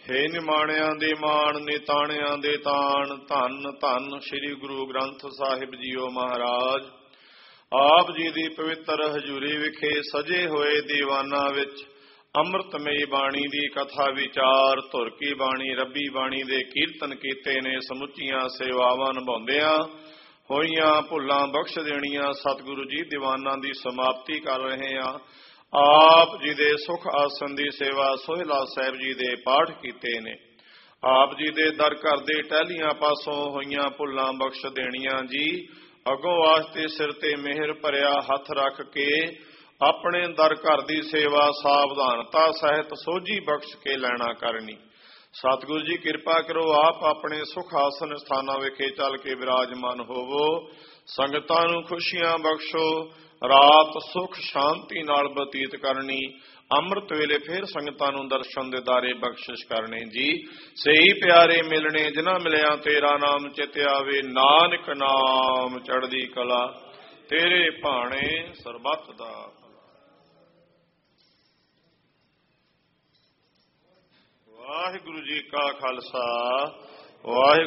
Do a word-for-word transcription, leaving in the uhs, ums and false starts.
ਹੈ ਨਿਮਾਣਿਆਂ ਦੇ ਮਾਣ ਨਿਤਾਣਿਆਂ ਦੇ ਤਾਣ। ਧੰਨ ਧੰਨ ਸ੍ਰੀ ਗੁਰੂ ਗ੍ਰੰਥ ਸਾਹਿਬ ਜੀਓ ਮਹਾਰਾਜ। ਆਪ ਜੀ ਦੀ ਪਵਿੱਤਰ ਹਜ਼ੂਰੀ ਵਿਖੇ ਸਜੇ ਹੋਏ ਦੀਵਾਨਾਂ ਵਿੱਚ ਅੰਮ੍ਰਿਤਮਈ ਬਾਣੀ ਦੀ ਕਥਾ ਵਿਚਾਰ, ਧੁਰ ਕੀ ਬਾਣੀ, ਰੱਬੀ ਬਾਣੀ ਦੇ ਕੀਰਤਨ ਕੀਤੇ ਨੇ। ਸਮੁੱਚੀਆਂ ਸੇਵਾਵਾਂ ਨਿਭਾਉਂਦਿਆਂ ਹੋਈਆਂ ਭੁੱਲਾਂ ਬਖਸ਼ ਦੇਣੀਆਂ ਸਤਿਗੁਰੂ ਜੀ ਦੀਵਾਨਾਂ ਦੀ ਸਮਾਪਤੀ ਕਰ ਰਹੇ ਹਾਂ। ਆਪ ਜੀ ਦੇ ਸੁਖ ਆਸਨ ਦੀ ਸੇਵਾ ਸੋਹਿਲਾ ਸਾਹਿਬ ਜੀ ਦੇ ਪਾਠ ਕੀਤੇ ਨੇ। ਆਪ ਜੀ ਦੇ ਦਰ ਘਰ ਦੇ ਟਹਿਲੀਆਂ ਪਾਸੋਂ ਹੋਈਆਂ ਭੁੱਲਾਂ ਬਖਸ਼ ਦੇਣੀਆਂ ਜੀ। ਅੱਗੋਂ ਵਾਸਤੇ ਸਿਰ ਤੇ ਮਿਹਰ ਭਰਿਆ ਹੱਥ ਰੱਖ ਕੇ ਆਪਣੇ ਦਰ ਘਰ ਦੀ ਸੇਵਾ ਸਾਵਧਾਨਤਾ ਸਹਿਤ ਸੋਝੀ ਬਖਸ਼ ਕੇ ਲੈਣਾ ਕਰਨੀ। ਸਤਿਗੁਰੂ ਜੀ ਕਿਰਪਾ ਕਰੋ, ਆਪ ਆਪਣੇ ਸੁਖ ਆਸਨ ਸਥਾਨਾਂ ਵਿਖੇ ਚੱਲ ਕੇ ਵਿਰਾਜਮਾਨ ਹੋਵੋ। ਸੰਗਤਾਂ ਨੂੰ ਖੁਸ਼ੀਆਂ ਬਖਸ਼ੋ। ਰਾਤ ਸੁਖ ਸ਼ਾਂਤੀ ਨਾਲ ਬਤੀਤ ਕਰਨੀ। ਅੰਮ੍ਰਿਤ ਵੇਲੇ ਫਿਰ ਸੰਗਤਾਂ ਨੂੰ ਦਰਸ਼ਨ ਦਿਦਾਰੇ ਬਖਸ਼ਿਸ਼ ਕਰਨੇ ਜੀ। ਸਹੀ ਪਿਆਰੇ ਮਿਲਣੇ ਜਿਨ੍ਹਾਂ ਮਿਲਿਆ ਤੇਰਾ ਨਾਮ ਚਿਤ ਆਵੇ। ਨਾਨਕ ਨਾਮ ਚੜ੍ਹਦੀ ਕਲਾ ਤੇਰੇ ਭਾਣੇ ਸਰਬੱਤ ਦਾ। ਵਾਹਿਗੁਰੂ ਜੀ ਕਾ ਖਾਲਸਾ ਵਾਹਿਗੁਰੂ